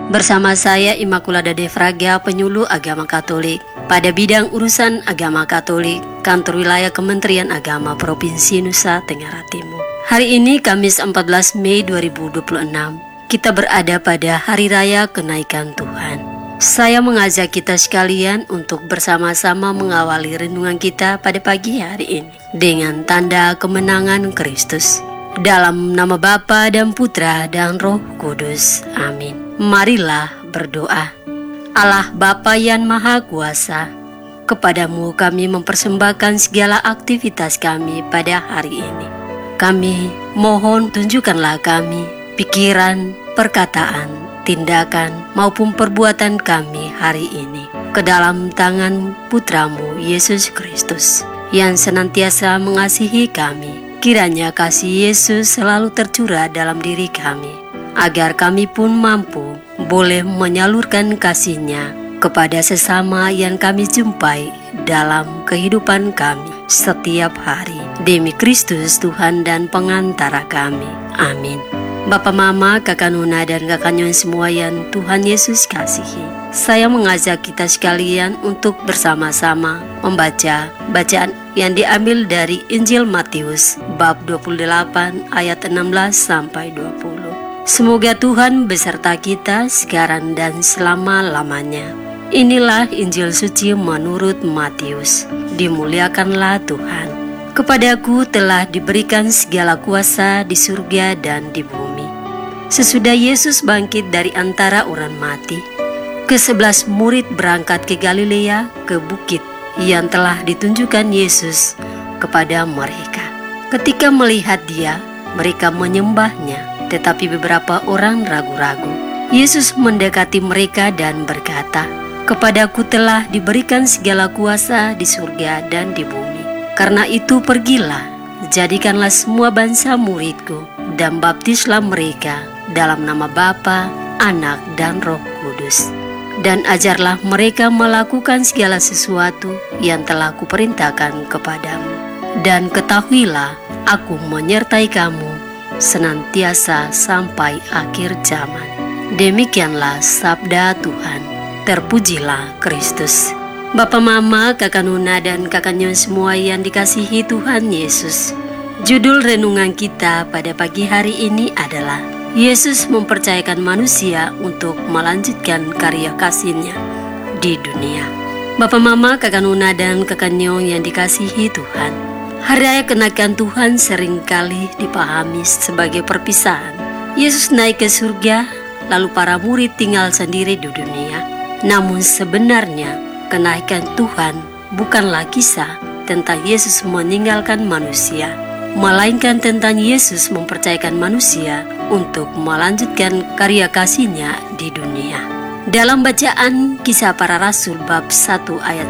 Bersama saya Immaculada Devraga, penyuluh agama Katolik pada bidang urusan agama Katolik, Kantor Wilayah Kementerian Agama Provinsi Nusa Tenggara Timur. Hari ini Kamis 14 Mei 2026, kita berada pada Hari Raya Kenaikan Tuhan. Saya mengajak kita sekalian untuk bersama-sama mengawali renungan kita pada pagi hari ini dengan tanda kemenangan Kristus. Dalam nama Bapa dan Putra dan Roh Kudus. Amin. Marilah berdoa. Allah Bapa yang Maha Kuasa, kepadamu kami mempersembahkan segala aktivitas kami pada hari ini. Kami mohon tunjukkanlah kami pikiran, perkataan, tindakan maupun perbuatan kami hari ini ke dalam tangan Putramu Yesus Kristus yang senantiasa mengasihi kami. Kiranya kasih Yesus selalu tercurah dalam diri kami, agar kami pun mampu boleh menyalurkan kasih-Nya kepada sesama yang kami jumpai dalam kehidupan kami setiap hari. Demi Kristus Tuhan dan pengantara kami. Amin. Bapak, Mama, Kakak Nuna, dan Kakak Nyon semua yang Tuhan Yesus kasihi, saya mengajak kita sekalian untuk bersama-sama membaca bacaan yang diambil dari Injil Matius bab 28 ayat 16 sampai 20. Semoga Tuhan beserta kita sekarang dan selama-lamanya. Inilah Injil suci menurut Matius. Dimuliakanlah Tuhan. Kepadaku telah diberikan segala kuasa di surga dan di bumi. Sesudah Yesus bangkit dari antara orang mati, ke-11 murid berangkat ke Galilea, ke bukit yang telah ditunjukkan Yesus kepada mereka. Ketika melihat Dia, mereka menyembahnya, tetapi beberapa orang ragu-ragu. Yesus mendekati mereka dan berkata, "Kepadaku telah diberikan segala kuasa di surga dan di bumi. Karena itu pergilah, jadikanlah semua bangsa muridku, dan baptislah mereka dalam nama Bapa, Anak, dan Roh Kudus. Dan ajarlah mereka melakukan segala sesuatu yang telah kuperintahkan kepadamu. Dan ketahuilah, aku menyertai kamu senantiasa sampai akhir zaman." Demikianlah sabda Tuhan. Terpujilah Kristus. Bapak, Mama, Kakak Nuna, dan Kakak Nyon semua yang dikasihi Tuhan Yesus, judul renungan kita pada pagi hari ini adalah Yesus mempercayakan manusia untuk melanjutkan karya kasih-Nya di dunia. Bapak, Mama, Kakak Nuna, dan Kakak Nyon yang dikasihi Tuhan, Hari Raya Kenaikan Tuhan seringkali dipahami sebagai perpisahan. Yesus naik ke surga, lalu para murid tinggal sendiri di dunia. Namun sebenarnya kenaikan Tuhan bukanlah kisah tentang Yesus meninggalkan manusia, melainkan tentang Yesus mempercayakan manusia untuk melanjutkan karya kasih-Nya di dunia. Dalam bacaan Kisah Para Rasul bab 1 ayat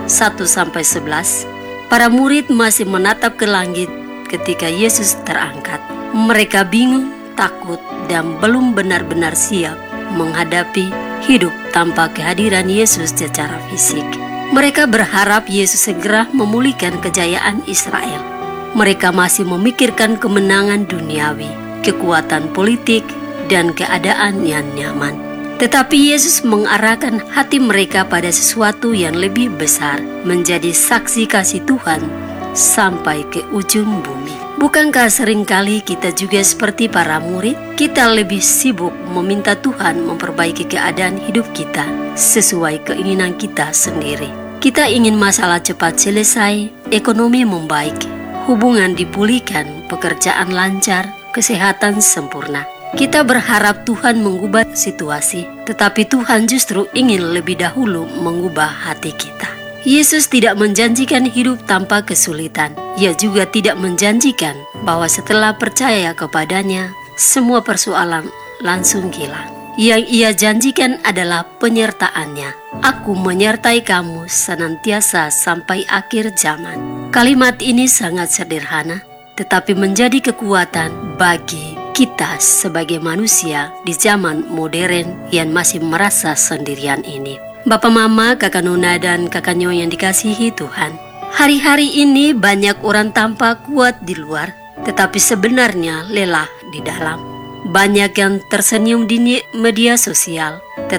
1-11, para murid masih menatap ke langit ketika Yesus terangkat. Mereka bingung, takut, dan belum benar-benar siap menghadapi hidup tanpa kehadiran Yesus secara fisik. Mereka berharap Yesus segera memulihkan kejayaan Israel. Mereka masih memikirkan kemenangan duniawi, kekuatan politik, dan keadaan yang nyaman. Tetapi Yesus mengarahkan hati mereka pada sesuatu yang lebih besar, menjadi saksi kasih Tuhan sampai ke ujung bumi. Bukankah seringkali kita juga seperti para murid? Kita lebih sibuk meminta Tuhan memperbaiki keadaan hidup kita sesuai keinginan kita sendiri. Kita ingin masalah cepat selesai, ekonomi membaik, hubungan dipulihkan, pekerjaan lancar, kesehatan sempurna. Kita berharap Tuhan mengubah situasi, tetapi Tuhan justru ingin lebih dahulu mengubah hati kita. Yesus tidak menjanjikan hidup tanpa kesulitan. Ia juga tidak menjanjikan bahwa setelah percaya kepadanya, semua persoalan langsung hilang. Yang Ia janjikan adalah penyertaan-Nya. "Aku menyertai kamu senantiasa sampai akhir zaman." Kalimat ini sangat sederhana, tetapi menjadi kekuatan bagi kita sebagai manusia di zaman modern yang masih merasa sendirian ini. Bapak, Mama, Kakak Nuna, dan Kakak Nyo yang dikasihi Tuhan, hari-hari ini banyak orang tampak kuat di luar, tetapi sebenarnya lelah di dalam. Banyak yang tersenyum di media sosial,